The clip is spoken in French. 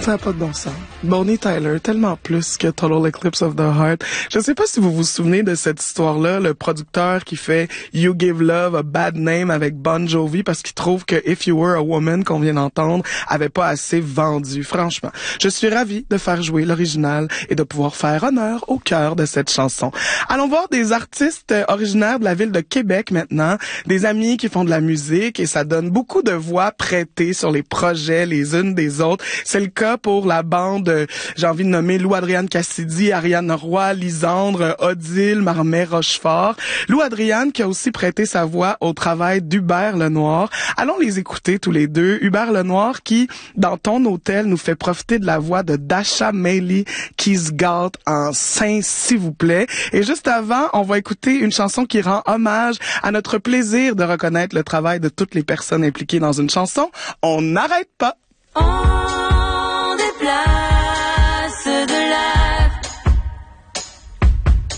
Ça n'a pas de bon sens. Bonnie Tyler, tellement plus que Total Eclipse of the Heart. Je sais pas si vous vous souvenez de cette histoire-là, le producteur qui fait You Give Love a Bad Name avec Bon Jovi parce qu'il trouve que If You Were a Woman qu'on vient d'entendre avait pas assez vendu. Franchement, je suis ravie de faire jouer l'original et de pouvoir faire honneur au cœur de cette chanson. Allons voir des artistes originaires de la ville de Québec maintenant, des amis qui font de la musique et ça donne beaucoup de voix prêtées sur les projets les unes des autres. C'est le cas pour la bande, j'ai envie de nommer Lou Adriane Cassidy, Ariane Roy, Lisandre, Odile, Marmet Rochefort. Lou Adriane qui a aussi prêté sa voix au travail d'Hubert Lenoir. Allons les écouter tous les deux. Hubert Lenoir qui, dans Ton hôtel, nous fait profiter de la voix de Dasha Meili qui se gâte en sein, s'il vous plaît. Et juste avant, on va écouter une chanson qui rend hommage à notre plaisir de reconnaître le travail de toutes les personnes impliquées dans une chanson. On n'arrête pas.